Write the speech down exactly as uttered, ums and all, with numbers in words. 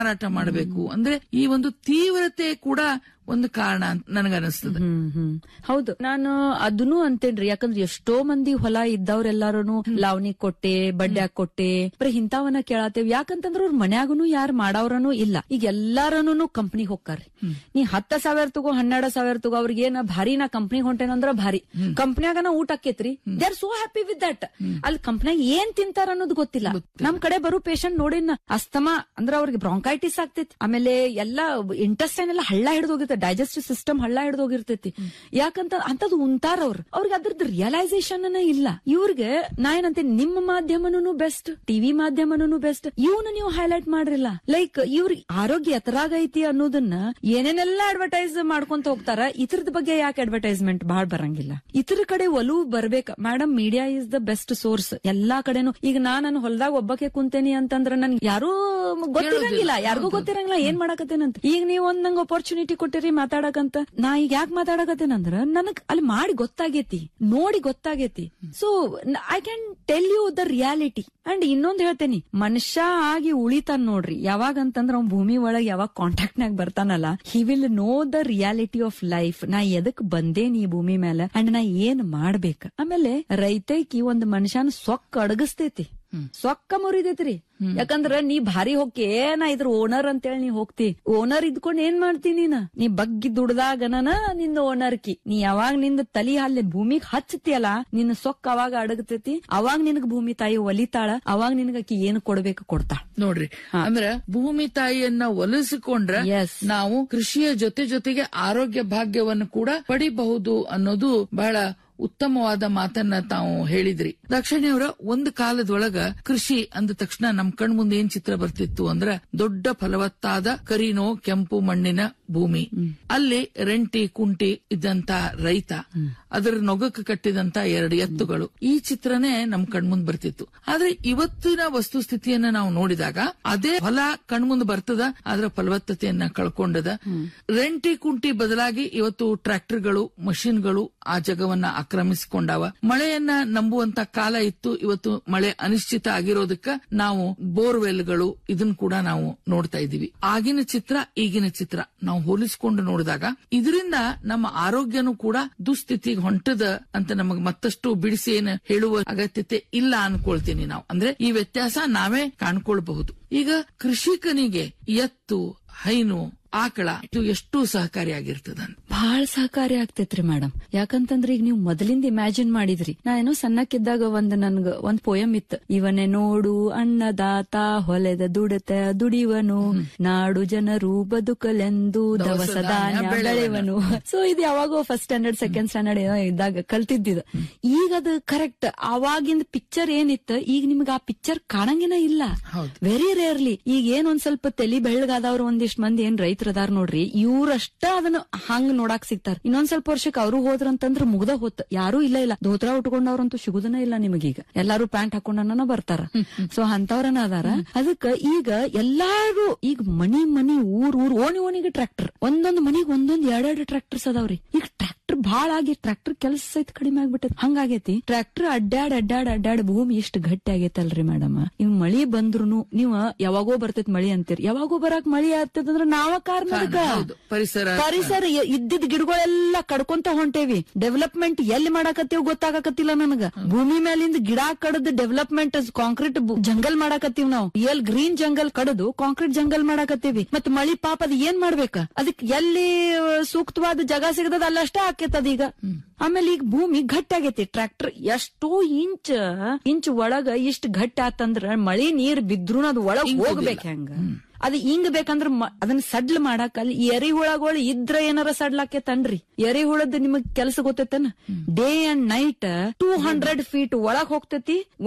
ಮಾರಾಟ ಮಾಡಬೇಕು ಅಂದ್ರೆ ಈ ಒಂದು ತೀವ್ರತೆ ಕೂಡ ಒಂದು ಕಾರಣ ಅಂತ ನನಗನಿಸ್ತದೆ. ಹ್ಮ್ ಹ್ಮ್ ಹೌದು, ನಾನು ಅದನ್ನು ಅಂತೇನ್ರಿ. ಯಾಕಂದ್ರೆ ಎಷ್ಟೋ ಮಂದಿ ಹೊಲ ಇದ್ದವ್ರೆಲ್ಲಾರು ಲಾವಣಿ ಕೊಟ್ಟೆ, ಬಡ್ಡೆ ಕೊಟ್ಟೆ, ಬರೀ ಇಂತಾವನ್ನ ಕೇಳತ್ತೇವ್. ಯಾಕಂತಂದ್ರ ಅವ್ರ ಮನ್ಯಾಗನು ಯಾರು ಮಾಡವ್ರನು ಇಲ್ಲ. ಈಗ ಎಲ್ಲಾರನು ಕಂಪ್ನಿ ಹೋಗ್ತಾರ್ರಿ. ನೀ ಹತ್ತ ಸಾವಿರ ತಗೋ, ಹನ್ನೆರಡು ಸಾವಿರ ತಗೋ, ಅವ್ರಿಗೆ ಏನ ಭಾರಿ ನಾ ಕಂಪ್ನಿ ಹೊಂಟೇನಂದ್ರ ಭಾರಿ, ಕಂಪ್ನಿಯಾಗನ ಊಟ ಆಕೇತ್ರಿ. They are so happy with that. ಅಲ್ಲಿ ಕಂಪ್ನಿಯಾಗ ಏನ್ ತಿಂತಾರ ಅನ್ನೋದು ಗೊತ್ತಿಲ್ಲ. ನಮ್ ಕಡೆ ಬರೋ ಪೇಷಂಟ್ ನೋಡಿನ ಅಸ್ತಮಾ ಅಂದ್ರ ಅವ್ರಿಗೆ ಬ್ರಾಂಕೈಟಿಸ್ ಆಗ್ತೈತಿ, ಆಮೇಲೆ ಎಲ್ಲಾ ಇಂಟೆಸ್ಟೈನ್ ಎಲ್ಲ ಹಳ್ಳ ಹಿಡಿದೋಗಿರ್ತೈತಿ, ಡೈಜೆಸ್ಟಿವ್ ಸಿಸ್ಟಮ್ ಹಳ್ಳ ಹಿಡಿದೋಗಿರ್ತೈತಿ. ಯಾಕಂತ ಅಂತದ್ ಉಂತಾರ ಅವ್ರು, ಅವ್ರಿಗೆ ಅದ್ರದ್ದು ರಿಯಲೈಸೇಷನ್ ಇಲ್ಲ. ಇವ್ರಿಗೆ ನಾ ಏನಂತೆ, ನಿಮ್ಮ ಮಾಧ್ಯಮನೂ ಬೆಸ್ಟ್, ಟಿವಿ ಮಾಧ್ಯಮನೂ ಬೆಸ್ಟ್, ಇವನು ನೀವು ಹೈಲೈಟ್ ಮಾಡ್ರಿಲ್ಲ. ಲೈಕ್ ಇವ್ರಿಗೆ ಆರೋಗ್ಯ ಎತ್ತರಾಗೈತಿ ಅನ್ನೋದನ್ನ ಏನೇನೆಲ್ಲ ಅಡ್ವರ್ಟೈಸ್ ಮಾಡ್ಕೊಂತ ಹೋಗ್ತಾರ. ಇತರದ ಬಗ್ಗೆ ಯಾಕೆ ಅಡ್ವರ್ಟೈಸ್ಮೆಂಟ್ ಬಾಳ್ ಬರಂಗಿಲ್ಲ? ಇತರ ಕಡೆ ಒಲವು ಬರ್ಬೇಕ madam. Media is the best source ಎಲ್ಲಾ ಕಡೆನು. ಈಗ ನಾನು ಹೊಲದಾಗ ಒಬ್ಬಕ್ಕೆ ಕುಂತೇನಿ ಅಂತಂದ್ರ ನನ್ಗೆ ಯಾರೂ ಗೊತ್ತಿರಂಗಿಲ್ಲ, ಯಾರಿಗೂ ಗೊತ್ತಿರಂಗಿಲ್ಲ ಏನ್ ಮಾಡಕತ್ತೇನಂತ. ಈಗ ನೀವ್ ಒಂದ್ ನಂಗೆ ಅಪರ್ಚುನಿಟಿ ಕೊಟ್ಟಿರಿ ಮಾತಾಡಕಂತ, ನಾ ಈಗ ಯಾಕೆ ಮಾತಾಡಕತ್ತೇನಂದ್ರ ನನಗ್ ಅಲ್ಲಿ ಮಾಡಿ ಗೊತ್ತಾಗೇತಿ, ನೋಡಿ ಗೊತ್ತಾಗೇತಿ. So I can tell you the reality. And ಇನ್ನೊಂದ್ ಹೇಳ್ತೇನಿ, ಮನುಷ್ಯ ಆಗಿ ಉಳಿತಾನ ನೋಡ್ರಿ ಯಾವಾಗಂತಂದ್ರ ಅವ್ನ ಭೂಮಿ ಒಳಗ್ ಯಾವಾಗ ಕಾಂಟ್ಯಾಕ್ಟ್ ನಾಗ ಬರ್ತಾನಲ್ಲ, he will know the reality of life. ನಾ ಎದಕ್ ಬಂದೇನಿ ಈ ಭೂಮಿ ಮೇಲೆ ಅಂಡ್ ನಾ ಏನ್ ಮಾಡ್ಬೇಕ. ಆಮೇಲೆ ರೈತೈಕಿ ಒಂದ್ ಮನುಷ್ಯನ ಸೊಕ್ಕ ಅಡಗಿಸ್ತೈತಿ, ಸೊಕ್ಕ ಮುರಿದೈತ್ರಿ. ಯಾಕಂದ್ರ ನೀ ಭಾರಿ ಹೋಗಿ ಏನ ಇದ್ರ ಓನರ್ ಅಂತೇಳಿ ನೀ ಹೋಗ್ತಿ, ಓನರ್ ಇದ್ಕೊಂಡ್ ಏನ್ ಮಾಡ್ತಿ ನೀನ? ನೀ ಬಗ್ಗಿ ದುಡ್ದಾಗನ ನಿಂದ ಓನರ್ಕಿ. ನೀ ಯಾವಾಗ ನಿಂದ ತಲಿ ಅಲ್ಲಿ ಭೂಮಿಗ್ ಹಚ್ಚತಿಯಲ್ಲ, ನಿನ್ನ ಸೊಕ್ಕ ಅವಾಗ ಅಡಗತೈತಿ. ಅವಾಗ ನಿನಗ್ ಭೂಮಿ ತಾಯಿ ಒಲಿತಾಳ, ಅವಾಗ ನಿನಗಕಿ ಏನ್ ಕೊಡ್ಬೇಕು ಕೊಡ್ತಾಳ ನೋಡ್ರಿ. ಅಂದ್ರ ಭೂಮಿ ತಾಯಿಯನ್ನ ಒಲಿಸಿಕೊಂಡ್ರೆ ನಾವು ಕೃಷಿಯ ಜೊತೆ ಜೊತೆಗೆ ಆರೋಗ್ಯ ಭಾಗ್ಯವನ್ನು ಕೂಡ ಪಡಿಬಹುದು ಅನ್ನೋದು ಬಹಳ ಉತ್ತಮವಾದ ಮಾತನ್ನ ತಾವು ಹೇಳಿದ್ರಿ. ದಾಕ್ಷಾಯಿಣಿಯವರ ಒಂದು ಕಾಲದೊಳಗ ಕೃಷಿ ಅಂದ ತಕ್ಷಣ ನಮ್ ಕಣ್ ಮುಂದೆ ಏನ್ ಚಿತ್ರ ಬರ್ತಿತ್ತು ಅಂದ್ರ ದೊಡ್ಡ ಫಲವತ್ತಾದ ಕರಿನೋ ಕೆಂಪು ಮಣ್ಣಿನ ಭೂಮಿ, ಅಲ್ಲಿ ರೆಂಟಿ ಕುಂಟಿ ಇದ್ದಂತ ರೈತ, ಅದರ ನೊಗಕ್ಕೆ ಕಟ್ಟಿದಂತ ಎರಡು ಎತ್ತುಗಳು, ಈ ಚಿತ್ರನೇ ನಮ್ ಕಣ್ಮುಂದ್ ಬರ್ತಿತ್ತು. ಆದ್ರೆ ಇವತ್ತಿನ ವಸ್ತುಸ್ಥಿತಿಯನ್ನ ನಾವು ನೋಡಿದಾಗ ಅದೇ ಹೊಲ ಕಣ್ಮುಂದ್ ಬರ್ತದ, ಅದರ ಫಲವತ್ತತೆಯನ್ನ ಕಳ್ಕೊಂಡದ. ರೆಂಟಿ ಕುಂಟಿ ಬದಲಾಗಿ ಇವತ್ತು ಟ್ರ್ಯಾಕ್ಟರ್ಗಳು, ಮಷಿನ್ಗಳು ಆ ಜಗವನ್ನ ಆಕ್ರಮಿಸಿಕೊಂಡಾವ. ಮಳೆಯನ್ನ ನಂಬುವಂತ ಕಾಲ ಇತ್ತು, ಇವತ್ತು ಮಳೆ ಅನಿಶ್ಚಿತ ಆಗಿರೋದಕ್ಕ ನಾವು ಬೋರ್ವೆಲ್ಗಳು ಇದನ್ನ ಕೂಡ ನಾವು ನೋಡ್ತಾ ಇದೀವಿ. ಆಗಿನ ಚಿತ್ರ ಈಗಿನ ಚಿತ್ರ ನಾವು ಹೋಲಿಸಿಕೊಂಡು ನೋಡಿದಾಗ ಇದರಿಂದ ನಮ್ಮ ಆರೋಗ್ಯನೂ ಕೂಡ ದುಸ್ಥಿತಿಗೆ ಹೊಂಟದ ಅಂತ ನಮಗ್ ಮತ್ತಷ್ಟು ಬಿಡಿಸಿ ಏನು ಹೇಳುವ ಅಗತ್ಯತೆ ಇಲ್ಲ ಅನ್ಕೊಳ್ತೀನಿ ನಾವು. ಅಂದ್ರೆ ಈ ವ್ಯತ್ಯಾಸ ನಾವೇ ಕಾಣ್ಕೊಳ್ಬಹುದು. ಈಗ ಕೃಷಿಕನಿಗೆ ಎತ್ತು, ಹೈನು, ಆಕಳ ಇದು ಎಷ್ಟು ಸಹಕಾರಿಯಾಗಿರ್ತದ? ಬಹಳ ಸಹಕಾರಿ ಆಗ್ತೈತ್ರಿ ಮೇಡಮ್. ಯಾಕಂತಂದ್ರೆ ಈಗ ನೀವು ಮೊದಲಿಂದ ಇಮ್ಯಾಜಿನ್ ಮಾಡಿದ್ರಿ. ನಾ ಏನೋ ಸಣ್ಣಕ್ಕಿದ್ದಾಗ ಒಂದ್ ನನ್ಗ ಒಂದ್ ಪೋಯಮ್ ಇತ್ತು. ಇವನೇ ನೋಡು ಅನ್ನದಾತ ಹೊಲೆದ ದುಡತ ದುಡಿವನು, ನಾಡು ಜನರು ಬದುಕಲೆಂದು ದವಸ ಧಾನ್ಯ ಬೆಳೆವನು. ಸೊ ಇದು ಯಾವಾಗೋ ಫಸ್ಟ್ ಸ್ಟ್ಯಾಂಡರ್ಡ್ ಸೆಕೆಂಡ್ ಸ್ಟ್ಯಾಂಡರ್ಡ್ ಏನೋ ಇದ್ದಾಗ ಕಲ್ತಿದ್ದಿದ. ಈಗ ಅದು ಕರೆಕ್ಟ್ ಅವಾಗಿಂದ ಪಿಕ್ಚರ್ ಏನಿತ್ತು, ಈಗ ನಿಮ್ಗೆ ಆ ಪಿಕ್ಚರ್ ಕಾಣಂಗಿನ ಇಲ್ಲ, ವೆರಿ ರೇರ್ಲಿ. ಈಗ ಏನ್ ಒಂದ್ ಸ್ವಲ್ಪ ತಲಿ ಬೆಳ್ಳಗಾದವ್ರು ಒಂದಿಷ್ಟ್ ಮಂದಿ ಏನ್ ರೈತ ಅದಾರ ನೋಡ್ರಿ, ಇವ್ರಷ್ಟ ಅದನ್ನ ಹಂಗ್ ನೋಡಾಕ್ ಸಿಗ್ತಾರ. ಇನ್ನೊಂದ್ ಸ್ವಲ್ಪ ವರ್ಷಕ್ಕೆ ಅವರು ಹೋದ್ರಂತಂದ್ರ ಮುಗ್ದ ಹೊತ್ ಯಾರು ಇಲ್ಲ ಇಲ್ಲ ಧೋತ್ರ ಉಟ್ಕೊಂಡವ್ರಂತೂ ಸಿಗುದನ ಇಲ್ಲ ನಿಮಗೀಗ. ಎಲ್ಲಾರು ಪ್ಯಾಂಟ್ ಹಾಕೊಂಡನ ಬರ್ತಾರ. ಸೊ ಅಂತವ್ರನ ಅದಾರ. ಅದಕ್ಕ ಈಗ ಎಲ್ಲಾರು ಈಗ ಮನಿ ಮನಿ ಊರ್ ಊರ್ ಓಣಿ ಓಣಿಗೆ ಟ್ರ್ಯಾಕ್ಟರ್, ಒಂದೊಂದ್ ಮನಿಗ್ ಒಂದೊಂದ್ ಎರಡೆರಡು ಟ್ರ್ಯಾಕ್ಟರ್ಸ್ ಅದಾವ್ರಿ. ಈಗ ಟ್ರ್ಯಾಕ್ಟರ್ ಭಾಳ ಆಗಿ ಟ್ರ್ಯಾಕ್ಟರ್ ಕೆಲಸ ಸಹಿತ ಕಡಿಮೆ ಆಗ್ಬಿಟ್ಟದ. ಹಂಗಾಗೈತಿ ಟ್ರ್ಯಾಕ್ಟರ್ ಅಡ್ಡಾಡ್ ಅಡ್ಡಾಡ್ ಅಡ್ಡಾಡ್ ಭೂಮಿ ಇಷ್ಟ ಗಟ್ಟಿ ಆಗೈತಲ್ರಿ ಮೇಡಮ್. ಇವ್ ಮಳಿ ಬಂದ್ರುನು ನೀವ್ ಯಾವಾಗೋ ಬರ್ತೈತ್ ಮಳಿ ಅಂತೀರಿ, ಯಾವಾಗೋ ಬರಾಕ್ ಮಳಿ ಆಗ್ತದಂದ್ರ ನಾವ ಕಾರಣ. ಪರಿಸರ ಪರಿಸರ ಇದ್ದಿದ್ ಗಿಡಗಳೆಲ್ಲ ಕಡ್ಕೊಂತ ಹೊಂಟೇವಿ. ಡೆವಲಪ್ಮೆಂಟ್ ಎಲ್ಲಿ ಮಾಡಾಕತ್ತೀವ್ ಗೊತ್ತಾಗಕತ್ತಿಲ್ಲ ನನಗ. ಭೂಮಿ ಮೇಲಿಂದ ಗಿಡ ಕಡದ್ ಡೆವಲಪ್ಮೆಂಟ್ ಕಾಂಕ್ರೀಟ್ ಜಂಗಲ್ ಮಾಡಾಕತ್ತೀವ್ ನಾವು. ಎಲ್ ಗ್ರೀನ್ ಜಂಗಲ್ ಕಡದು ಕಾಂಕ್ರೀಟ್ ಜಂಗಲ್ ಮಾಡಾಕತ್ತೀವಿ. ಮತ್ ಮಳಿ ಪಾಪ ಅದ್ ಏನ್ ಮಾಡ್ಬೇಕ? ಅದಕ್ ಎಲ್ಲಿ ಸೂಕ್ತವಾದ ಜಾಗ ಸಿಗದ ಅಲ್ಲಷ್ಟ ಆಕೇತದ ಈಗ. ಆಮೇಲೆ ಈಗ ಭೂಮಿ ಗಟ್ಟಿ ಆಗೈತಿ. ಟ್ರ್ಯಾಕ್ಟರ್ ಎಷ್ಟೋ ಇಂಚ್ ಇಂಚ್ ಒಳಗ ಇಷ್ಟ ಗಟ್ಟಿ ಆತಂದ್ರ ಮಳಿ ನೀರ್ ಬಿದ್ರು ಅದು ಒಳಗ್ ಹೋಗ್ಬೇಕ. ಹೆಂಗ ಅದ್ ಹಿಂಗ್ ಬೇಕಂದ್ರ ಅದನ್ನ ಸಡ್ಲ್ ಮಾಡಾಕ ಅಲ್ಲಿ ಎರಿಹುಳಗಳು ಇದ್ರ ಏನಾರ ಸಡ್ಲಾಕೇತನ್ರಿ. ಎರಿಹುಳದ್ ನಿಮಗ್ ಕೆಲಸ ಗೊತ್ತೈತನ? Day and night two hundred feet ಒಳಗ್ ಹೋಗ್ತೈತಿ.